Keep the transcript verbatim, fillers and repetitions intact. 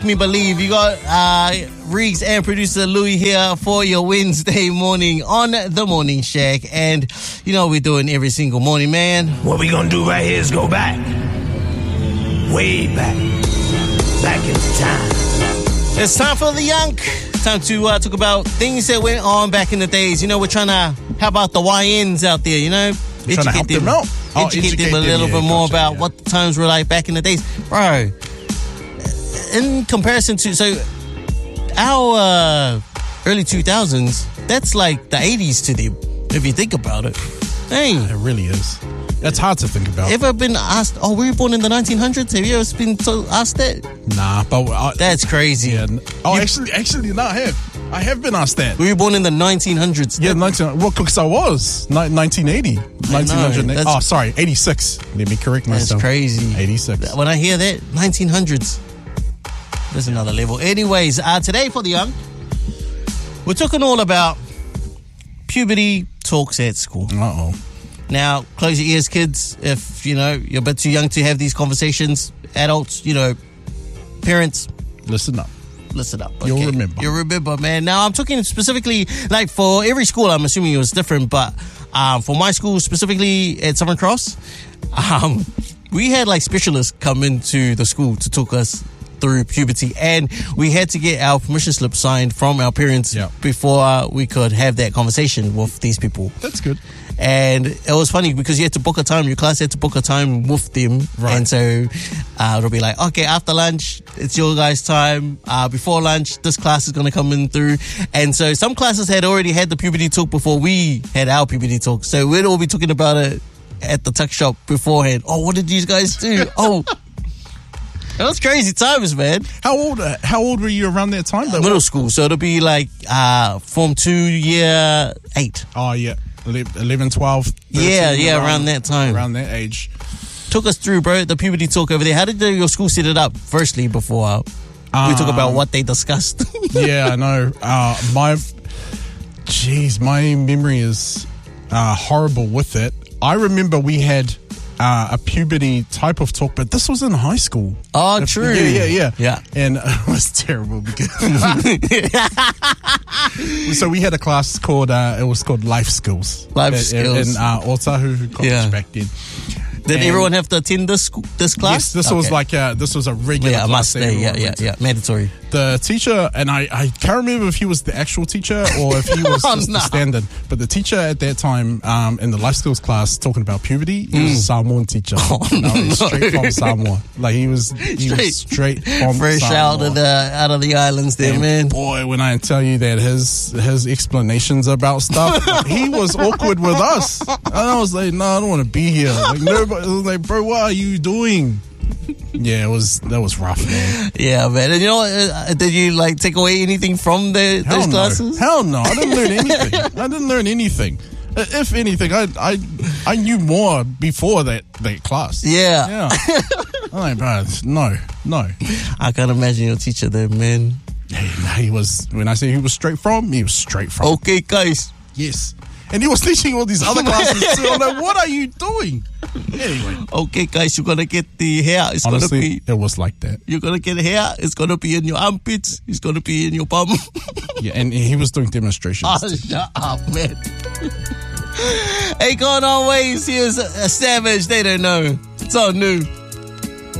Me Believe. You got uh, Reeks and producer Louis here for your Wednesday morning on The Morning Shack. And you know what we're doing every single morning, man. What we gonna do right here is go back. Way back. Back in time. It's time for the Yunk. Time to uh, talk about things that went on back in the days. You know, we're trying to help out the Y Ns out there, you know? We're trying to help them out. Oh, educate, educate them a little them, yeah, bit more gotcha, about yeah. what the times were like back in the days. Bro, in comparison to, so our uh, early two thousands, that's like the eighties to them, if you think about it. Dang. It really is. That's hard to think about. Ever been asked, oh, were you born in the nineteen hundreds? Have you ever been told, asked that? Nah, but... I, that's crazy. Yeah. Oh, you, actually, actually, no, I have. I have been asked that. Were you born in the nineteen hundreds? Yeah, nineteen. Well, because I was. nineteen eighty. nineteen hundred. Oh, sorry, eighty-six. Let me correct myself. That's crazy. eighty-six. When I hear that, nineteen hundreds. There's another level. Anyways, uh, today for the young, we're talking all about puberty talks at school. Uh-oh. Now, close your ears, kids. If, you know, you're a bit too young to have these conversations, adults, you know, parents. Listen up. Listen up. Okay? You'll remember. You'll remember, man. Now, I'm talking specifically, like, for every school, I'm assuming it was different, but um, for my school, specifically at Southern Cross, um, we had, like, specialists come into the school to talk us through puberty, and we had to get our permission slip signed from our parents yeah. before uh, we could have that conversation with these people. That's good. And it was funny because you had to book a time, your class had to book a time with them. Right. And so uh, it'll be like, okay, after lunch, it's your guys' time. Uh, before lunch, this class is going to come in through. And so some classes had already had the puberty talk before we had our puberty talk. So we'd all be talking about it at the tuck shop beforehand. Oh, what did you guys do? Oh, that was crazy times, man. How old uh, How old were you around that time? Uh, middle school. So it'll be like uh, form two, year eight. Oh, yeah. eleven, twelve, thirteen, yeah, yeah, around, around that time. Around that age. Took us through, bro, the puberty talk over there. How did the, your school set it up, firstly, before uh, um, we talk about what they discussed? Yeah, I know. Uh, my, jeez, my memory is uh, horrible with it. I remember we had uh, a puberty type of talk, but this was in high school. Oh, if, true. Yeah, yeah, yeah. Yeah. And it was terrible because... So we had a class called, uh, it was called Life Skills. Life in, Skills. In uh, Otahu College yeah. back then. Did and everyone have to attend this this class? Yes, this okay. was like a, this was a regular yeah, class. Must stay, yeah, yeah, yeah, mandatory. The teacher, and I, I can't remember if he was the actual teacher or if he was oh, just no. the standard, but the teacher at that time um, in the life skills class talking about puberty, he mm. was a Samoan teacher. Oh, no, he was no. straight from Samoa. Like he was, he straight, was straight from fresh Samoa. out of the out of the islands there, and man. Boy, when I tell you that his his explanations about stuff, like, he was awkward with us, and I was like, no, I don't want to be here. Like nobody was like, bro, what are you doing? Yeah, it was that was rough, man. Yeah, man. And you know, uh, did you like take away anything from the, Hell those no. classes? Hell no, I didn't learn anything. I didn't learn anything. Uh, if anything, I I I knew more before that, that class. Yeah, yeah. I'm like, bro, no, no. I can't imagine your teacher there, man. Hey, he was. When I say he was straight from, he was straight from. Okay, guys. Yes. And he was teaching all these other classes too. I'm like, what are you doing? Anyway. Okay, guys, you're going to get the hair. It's Honestly, gonna be, it was like that. You're going to get hair. It's going to be in your armpits. It's going to be in your bum. Yeah, and he was doing demonstrations. Oh, shut up, man. Hey, going on ways. Here's a, a savage. They don't know. It's all new.